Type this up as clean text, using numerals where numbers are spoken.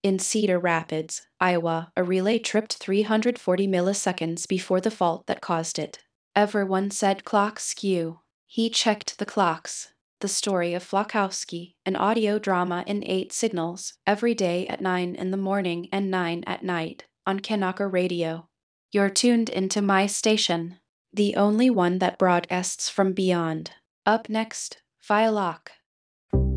In Cedar Rapids, Iowa, a relay tripped 340 milliseconds before the fault that caused it. Everyone said clock skew. He checked the clocks. The story of Flakowski, an audio drama in 8 signals, every day at 9 in the morning and 9 at night, on Kanaka Radio. You're tuned into my station, the only one that broadcasts from beyond. Up next, Filock.